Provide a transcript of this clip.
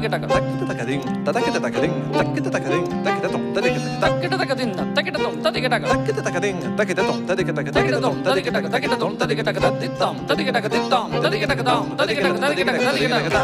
தக்கிட்ட தக்கதிங் தக்கிட்ட தக்கதிங் தக்கிட்ட தக்கதிங் தக்கிட்ட தொம் தக்கிட்ட தக்கிட்ட தக்கதிங் தக்கிட்ட தொம் தக்கிட்ட தக்கிட்ட தக்கதிங் தக்கிட்ட தொம் தக்கிட்ட தக்கிட்ட தொம் தக்கிட்ட தக்கிட்ட தொம் தக்கிட்ட தக்கிட்ட தொம் தக்கிட்ட தக்கிட்ட தக்கிட்ட தக்கிட்ட